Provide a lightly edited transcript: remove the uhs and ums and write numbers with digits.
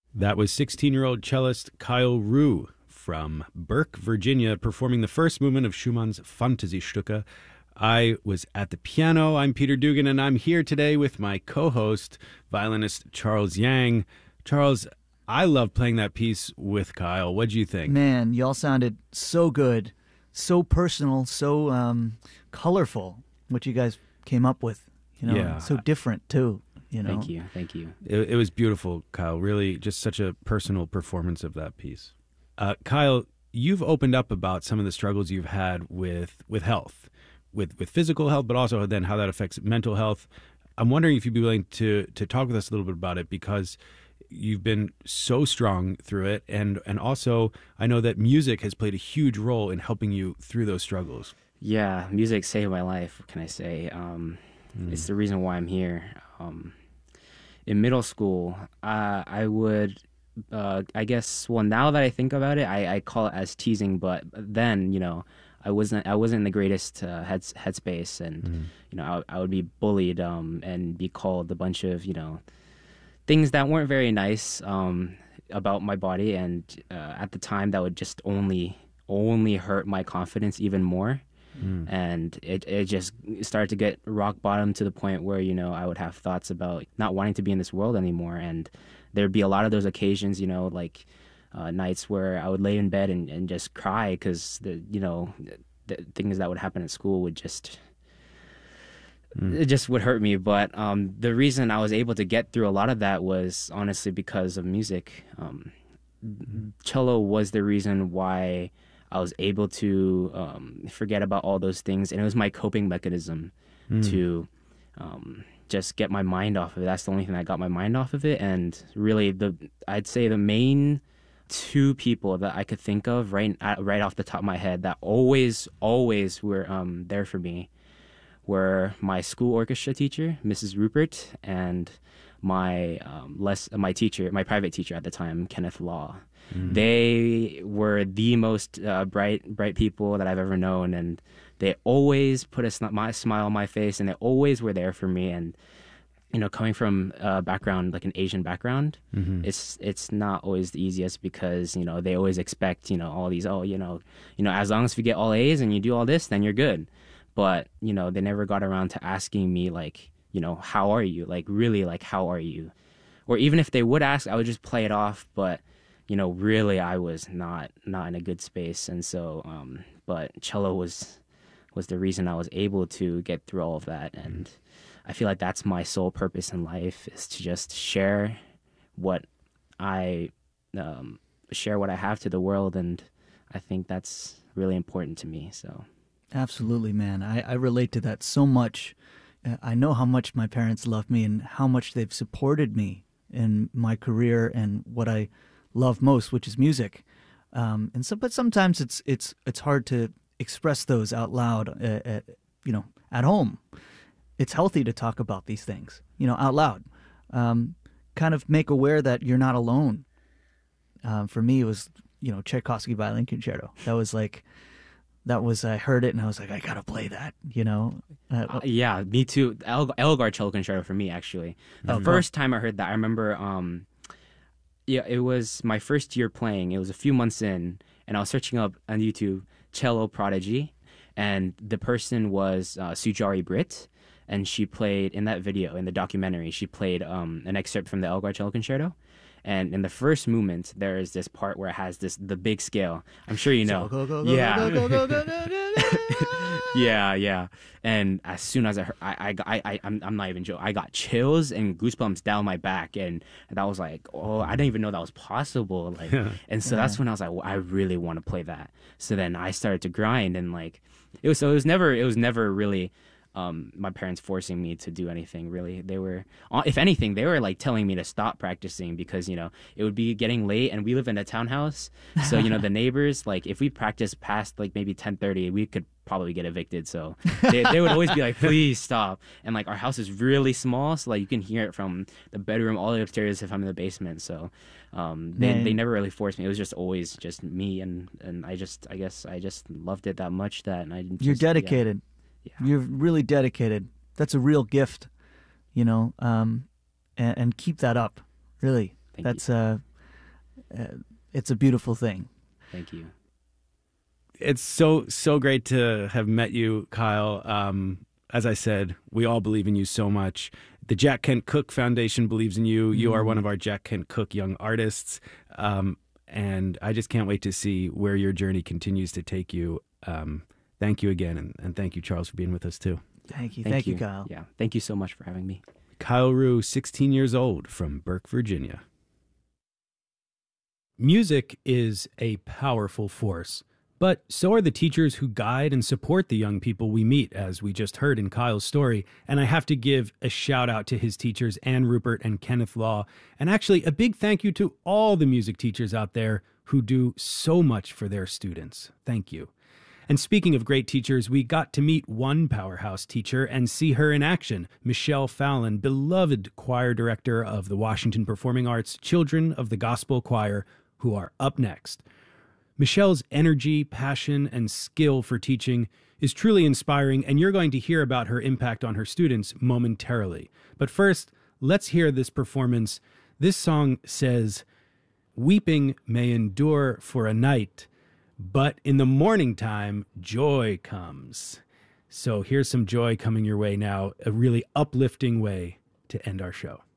That was 16-year-old cellist Kyle Rue from Burke, Virginia, performing the first movement of Schumann's Fantasiestücke. I was at the piano. I'm Peter Dugan, and I'm here today with my co-host, violinist Charles Yang. Charles, I love playing that piece with Kyle. What'd you think? Man, y'all sounded so good, so personal, so colorful, what you guys came up with. Yeah. So different, too. Thank you. It was beautiful, Kyle. Really, just such a personal performance of that piece. Kyle, you've opened up about some of the struggles you've had with health, with physical health, but also then how that affects mental health. I'm wondering if you'd be willing to talk with us a little bit about it, because you've been so strong through it, and also I know that music has played a huge role in helping you through those struggles. Yeah, music saved my life. What can I say? It's the reason why I'm here. In middle school, I would, I guess, well, now that I think about it, I call it as teasing, but then, I wasn't in the greatest headspace, and I would be bullied and be called a bunch of things that weren't very nice about my body, and at the time that would just only hurt my confidence even more. And it just started to get rock bottom to the point where, I would have thoughts about not wanting to be in this world anymore. And there'd be a lot of those occasions, like nights where I would lay in bed and just cry because, the things that would happen at school would it just would hurt me. But the reason I was able to get through a lot of that was honestly because of music. Cello was the reason why I was able to forget about all those things, and it was my coping mechanism to just get my mind off of it. That's the only thing that got my mind off of it. And really, I'd say the main two people that I could think of right off the top of my head that always were there for me were my school orchestra teacher, Mrs. Rupert, and my private teacher at the time, Kenneth Law. They were the most bright people that I've ever known, and they always put a smile on my face, and they always were there for me. And coming from a background like an Asian background, it's not always the easiest because they always expect all these as long as you get all A's and you do all this, then you're good. But they never got around to asking me how are you, really, how are you? Or even if they would ask, I would just play it off, but really I was not in a good space. And so but cello was the reason I was able to get through all of that. And I feel like that's my sole purpose in life, is to just share what I have to the world, and I think that's really important to me. So Absolutely, man. I relate to that so much. I know how much my parents love me and how much they've supported me in my career and what I love most, which is music. But sometimes it's hard to express those out loud. At home, it's healthy to talk about these things, out loud. Kind of make aware that you're not alone. For me, it was Tchaikovsky Violin Concerto. I heard it and I was like, I gotta play that. Yeah, me too. Elgar Cello Concerto for me, actually. The first time I heard that, I remember. It was my first year playing. It was a few months in, and I was searching up on YouTube cello prodigy, and the person was Sujari Britt, and she played in that video, in the documentary, she played an excerpt from the Elgar Cello Concerto. And in the first movement, there is this part where it has the big scale. I'm sure you know. Yeah. And as soon as I heard, I'm not even joking. I got chills and goosebumps down my back, and that was like, oh, I didn't even know that was possible. And so that's when I was like, well, I really want to play that. So then I started to grind, and it was never really my parents forcing me to do anything, really. They were, if anything, they were telling me to stop practicing because it would be getting late, and we live in a townhouse, so the neighbors, if we practiced past maybe 10:30, we could probably get evicted. So they would always be like, please stop. And our house is really small, so you can hear it from the bedroom all the way upstairs if I'm in the basement. So they never really forced me. It was just always just me, and I guess I just loved it that much that you're dedicated. Yeah. You're really dedicated. That's a real gift, and keep that up. Really, Thank you. it's a beautiful thing. Thank you. It's so great to have met you, Kyle. As I said, we all believe in you so much. The Jack Kent Cooke Foundation believes in you. You are one of our Jack Kent Cooke young artists. And I just can't wait to see where your journey continues to take you. Thank you again. And thank you, Charles, for being with us too. Thank you. Thank you, Kyle. Yeah. Thank you so much for having me. Kyle Rue, 16 years old, from Burke, Virginia. Music is a powerful force, but so are the teachers who guide and support the young people we meet, as we just heard in Kyle's story. And I have to give a shout out to his teachers, Ann Rupert and Kenneth Law. And actually, a big thank you to all the music teachers out there who do so much for their students. Thank you. And speaking of great teachers, we got to meet one powerhouse teacher and see her in action, Michelle Fallon, beloved choir director of the Washington Performing Arts Children of the Gospel Choir, who are up next. Michelle's energy, passion, and skill for teaching is truly inspiring, and you're going to hear about her impact on her students momentarily. But first, let's hear this performance. This song says, "Weeping may endure for a night, but in the morning time, joy comes." So here's some joy coming your way now, a really uplifting way to end our show.